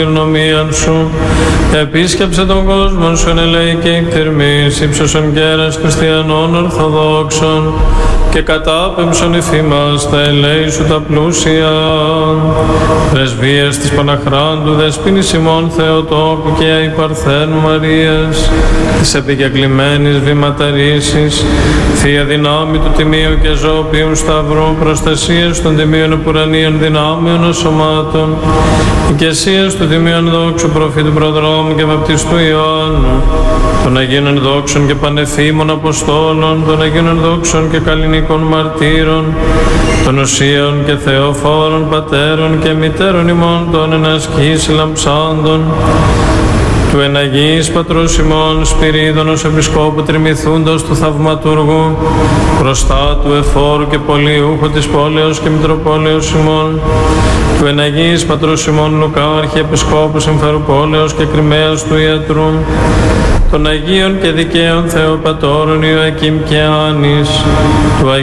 νομίαν σου, επίσκεψε τον κόσμο σου εν ελέη και εκτιρμής, ύψωσον κέρας χριστιανών ορθοδόξων και κατάπεμψον εφήμας τα ελέη σου τα πλούσια. Πρεσβείας της Παναχράντου Δεσποίνης ημών Θεοτόκου και η Παρθένου Μαρίας, της επικεκλημένης βηματαρίσης, Θεία δυνάμει του Τιμίου και Ζωοποιού Σταυρού, προστασίας των Τιμίων Επουρανίων δυνάμεων σωμάτων, οικεσίας του Τιμίων Δόξου Προφήτου Προδρόμου και Βαπτιστού Ιωάννου, των Αγίων Δόξων και Πανεφήμων Αποστόλων, των Αγίων Δόξων και Καλλινικών Μαρτύρων, των Οσίων και Θεοφόρων Πατέρων και Μητέρων ημών των ενασκής λαμψάντων, του εναγής Πατρός ημών Σπυρίδωνος Επισκόπου Τριμηθούντος του Θαυματουργού, μπροστά του εφόρου και πολιούχου της πόλεως και Μητροπόλεως ημών, του εναγής Πατρός ημών Λουκά Αρχιεπισκόπου Συμφεροπόλεως και Κρυμαίας του Ιατρού, των Αγίων και Δικαίων Θεοπατώρων Ιωακήμ και Άνης, του